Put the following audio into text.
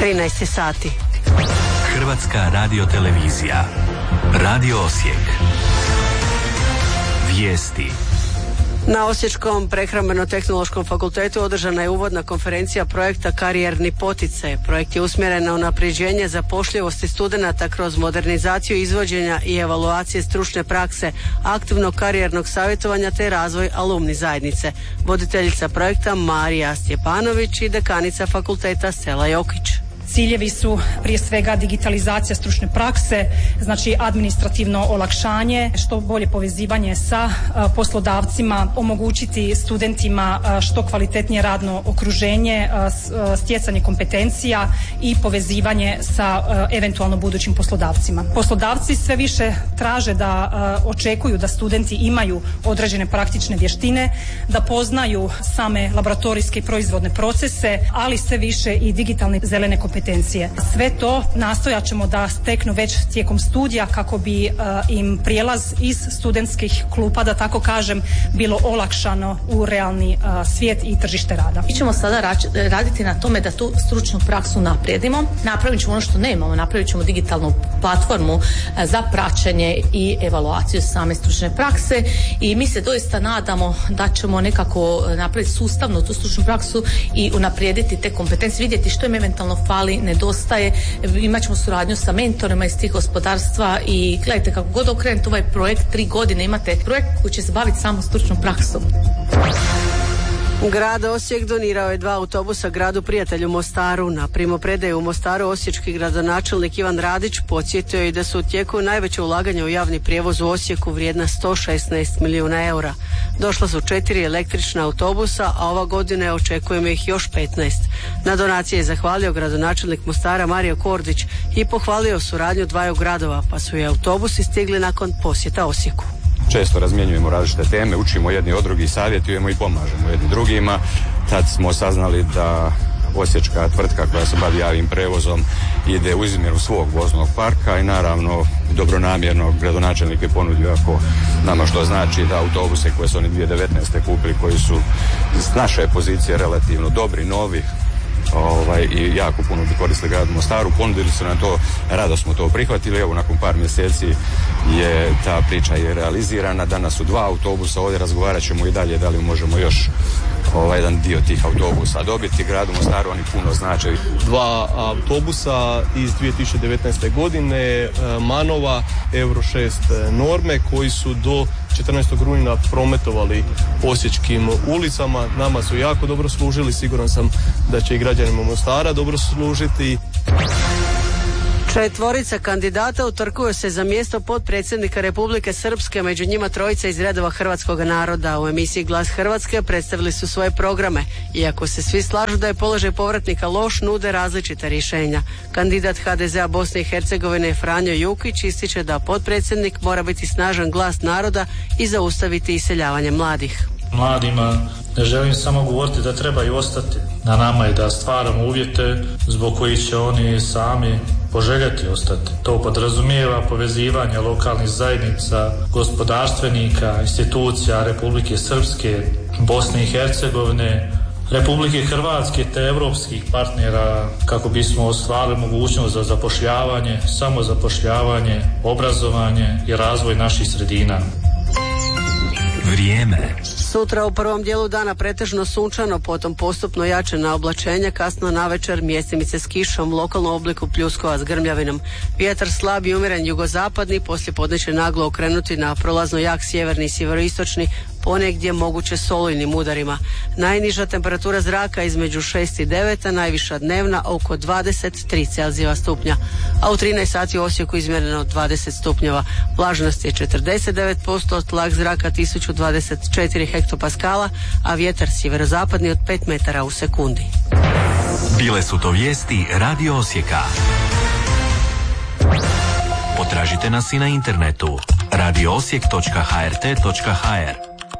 13 sati. Hrvatska radiotelevizija. Radio Osijek. Vijesti. Na Osječkom prehrambeno-tehnološkom fakultetu održana je uvodna konferencija projekta Karijerni poticaj. Projekt je usmjeren na unapređenje zapošljivosti studenata kroz modernizaciju izvođenja i evaluacije stručne prakse, aktivnog karijernog savjetovanja te razvoj alumni zajednice. Voditeljica projekta Marija Stjepanović i dekanica fakulteta Stela Jokić. Ciljevi su prije svega digitalizacija stručne prakse, znači administrativno olakšanje, što bolje povezivanje sa poslodavcima, omogućiti studentima što kvalitetnije radno okruženje, stjecanje kompetencija i povezivanje sa eventualno budućim poslodavcima. Poslodavci sve više traže da očekuju da studenti imaju određene praktične vještine, da poznaju same laboratorijske i proizvodne procese, ali sve više i digitalne zelene kompetencije. Sve to nastojat ćemo da steknu već tijekom studija kako bi im prijelaz iz studentskih klupa, da tako kažem, bilo olakšano u realni svijet i tržište rada. Mi ćemo sada raditi na tome da tu stručnu praksu naprijedimo. Napravit ćemo ono što nemamo, napravit ćemo digitalnu platformu za praćenje i evaluaciju same stručne prakse i mi se doista nadamo da ćemo nekako napraviti sustavno tu stručnu praksu i unaprijediti te kompetencije, vidjeti što im eventualno fali, nedostaje. Imat ćemo suradnju sa mentorima iz tih gospodarstva i gledajte, kako god okrenete ovaj projekt, 3 godine imate projekt koji će se baviti samo stručnom praksom. Grad Osijek donirao je 2 autobusa gradu Prijatelju Mostaru. Na primopredaju u Mostaru osječki gradonačelnik Ivan Radić podsjetio je da su u tijeku najveće ulaganja u javni prijevoz u Osijeku vrijedna 116 milijuna eura. Došla su 4 električna autobusa, a ova godine očekujemo ih još 15. Na donacije je zahvalio gradonačelnik Mostara Mario Kordić i pohvalio suradnju dvaju gradova, pa su i autobusi stigli nakon posjeta Osijeku. Često razmjenjujemo različite teme, učimo jedni od drugih, savjetujemo i pomažemo jedni drugima. Tad smo saznali da osječka tvrtka koja se bavi javnim prevozom ide u izmjeru svog voznog parka i naravno dobronamjerno gradonačelnik je ponudio, ako nama što znači, da autobuse koje su oni 2019. kupili, koji su s naše pozicije relativno dobri, novi, i jako puno bi koristili grad Mostaru, ponudili su nam to, rado smo to prihvatili. Evo, nakon par mjeseci je ta priča je realizirana. Danas su 2 autobusa, ovdje razgovarat ćemo i dalje da li možemo još jedan dio tih autobusa dobiti. Gradu Mostaru oni puno znače. 2 autobusa iz 2019. godine, Manova, Euro 6 norme, koji su do 14. rujna prometovali osječkim ulicama. Nama su jako dobro služili, siguran sam da će i građanima Mostara dobro služiti. 4 kandidata utrkuju se za mjesto potpredsjednika Republike Srpske, među njima 3 iz redova hrvatskog naroda. U emisiji Glas Hrvatske predstavili su svoje programe. Iako se svi slažu da je položaj povratnika loš, nude različita rješenja. Kandidat HDZ-a Bosne i Hercegovine Franjo Jukić ističe da potpredsjednik mora biti snažan glas naroda i zaustaviti iseljavanje mladih. Mladima ne želim samo govoriti da trebaju ostati. Na nama je da stvaramo uvjete zbog kojih će oni sami poželjeti ostati. To podrazumijeva povezivanje lokalnih zajednica, gospodarstvenika, institucija Republike Srpske, Bosne i Hercegovine, Republike Hrvatske te europskih partnera kako bismo ostvarili mogućnost za zapošljavanje, samozapošljavanje, obrazovanje i razvoj naših sredina. Vrijeme. Sutra u prvom dijelu dana pretežno sunčano, potom postupno jačena oblačenja, kasno navečer mjestimice s kišom, lokalno obliku pljuskova s grmljavinom. Vjetar slab i umjeren jugozapadni, poslije podne će naglo okrenuti na prolazno jak sjeverni i sjeveroistočni, ponegdje moguće s olujnim udarima. Najniža temperatura zraka između 6 i 9, a najviša dnevna oko 23 Celzijeva stupnja. A u 13 sati u Osijeku izmjereno 20 stupnjeva. Vlažnost je 49%, tlak zraka 1024 hektopaskala, a vjetar sjeverozapadni od 5 metara u sekundi. Bile su to vijesti Radio Osijeka. Potražite nas i na internetu radioosijek.hrt.hr.